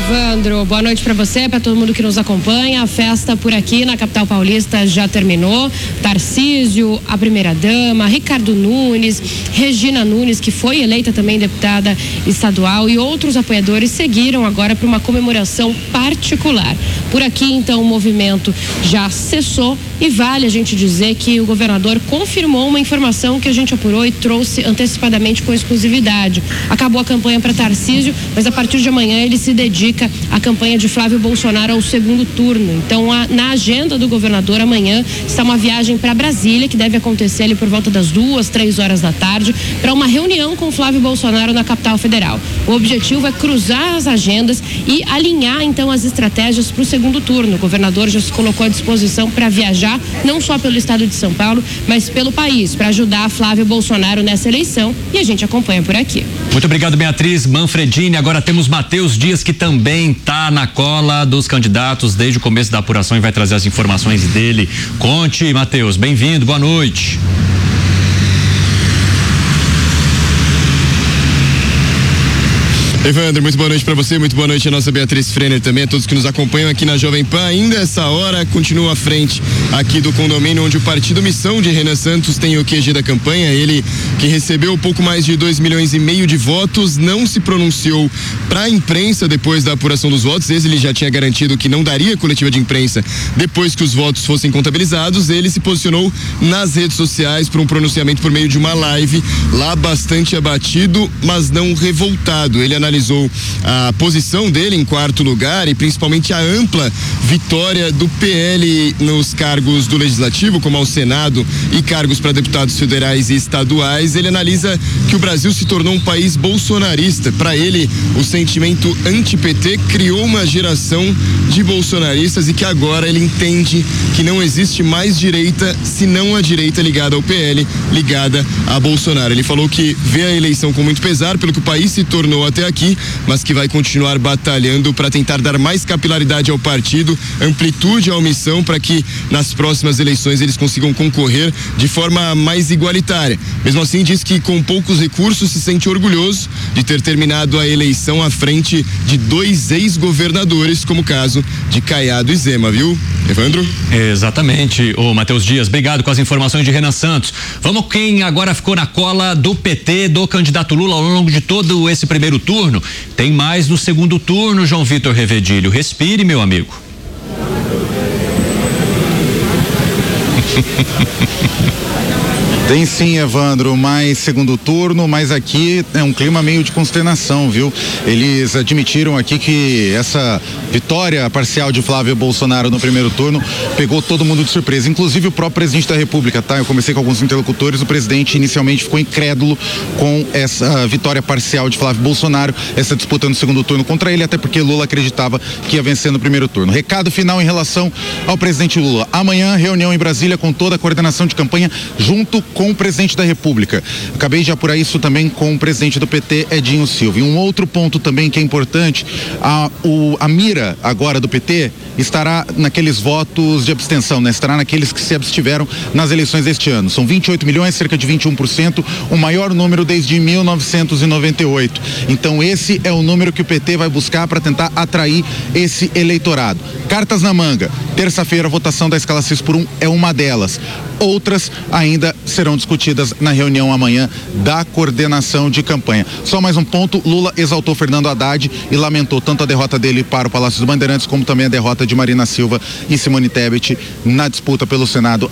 Evandro. Boa noite para você, para todo mundo que nos acompanha. A festa por aqui na capital paulista já terminou. Tarcísio, a primeira-dama, Ricardo Nunes, Regina Nunes, que foi eleita também deputada estadual, e outros apoiadores seguiram agora para uma comemoração particular. Por aqui, então, o movimento já cessou e vale a gente dizer que o governador confirmou uma informação que a gente apurou e trouxe antecipadamente com exclusividade. Acabou a campanha para Tarcísio, mas a partir de amanhã ele se dedica à campanha de Flávio Bolsonaro ao segundo turno. Então, na agenda do governador amanhã está uma viagem para Brasília, que deve acontecer ali por volta das 2, 3 horas da tarde, para uma reunião com Flávio Bolsonaro na capital federal. O objetivo é cruzar as agendas e alinhar então as estratégias para o segundo turno. O governador já se colocou à disposição para viajar não só pelo estado de São Paulo, mas pelo país, para ajudar Flávio Bolsonaro nessa eleição, e a gente acompanha por aqui. Muito obrigado, Beatriz Manfredini. Agora temos Matheus Dias, que também está na cola dos candidatos desde o começo da apuração e vai trazer as informações dele. Conte, Matheus, bem-vindo, boa noite. Evandro, muito boa noite para você, muito boa noite a nossa Beatriz Frenner também, a todos que nos acompanham aqui na Jovem Pan. Ainda essa hora, continua à frente aqui do condomínio onde o partido Missão de Renan Santos tem o QG da campanha. Ele, que recebeu pouco mais de 2,5 milhões de votos, não se pronunciou para a imprensa depois da apuração dos votos. Ele já tinha garantido que não daria coletiva de imprensa depois que os votos fossem contabilizados. Ele se posicionou nas redes sociais para um pronunciamento por meio de uma live, lá bastante abatido, mas não revoltado. Ele analisou a posição dele em quarto lugar e principalmente a ampla vitória do PL nos cargos do Legislativo, como ao Senado, e cargos para deputados federais e estaduais. Ele analisa que o Brasil se tornou um país bolsonarista. Para ele, o sentimento anti-PT criou uma geração de bolsonaristas e que agora ele entende que não existe mais direita senão a direita ligada ao PL, ligada a Bolsonaro. Ele falou que vê a eleição com muito pesar pelo que o país se tornou até aqui, mas que vai continuar batalhando para tentar dar mais capilaridade ao partido, amplitude à Missão, para que nas próximas eleições eles consigam concorrer de forma mais igualitária. Mesmo assim, diz que com poucos recursos se sente orgulhoso de ter terminado a eleição à frente de 2 ex-governadores, como o caso de Caiado e Zema, viu, Evandro? Exatamente, ô Matheus Dias, obrigado com as informações de Renan Santos. Vamos quem agora ficou na cola do PT, do candidato Lula ao longo de todo esse primeiro turno. Tem mais no segundo turno, João Vitor Revedilho. Respire, meu amigo. Tem sim, Evandro, mais segundo turno, mas aqui é um clima meio de consternação, viu? Eles admitiram aqui que essa vitória parcial de Flávio Bolsonaro no primeiro turno pegou todo mundo de surpresa, inclusive o próprio presidente da República, tá? Eu conversei com alguns interlocutores, o presidente inicialmente ficou incrédulo com essa vitória parcial de Flávio Bolsonaro, essa disputa no segundo turno contra ele, até porque Lula acreditava que ia vencer no primeiro turno. Recado final em relação ao presidente Lula. Amanhã, reunião em Brasília com toda a coordenação de campanha, junto com o presidente da República. Acabei de apurar isso também com o presidente do PT, Edinho Silva. E um outro ponto também que é importante, a mira agora do PT estará naqueles votos de abstenção, né? Estará naqueles que se abstiveram nas eleições deste ano. São 28 milhões, cerca de 21%, o maior número desde 1998. Então esse é o número que o PT vai buscar para tentar atrair esse eleitorado. Cartas na manga. Terça-feira a votação da escala 6x1 é uma delas. Outras ainda serão discutidas na reunião amanhã da coordenação de campanha. Só mais um ponto, Lula exaltou Fernando Haddad e lamentou tanto a derrota dele para o Palácio dos Bandeirantes como também a derrota de Marina Silva e Simone Tebet na disputa pelo Senado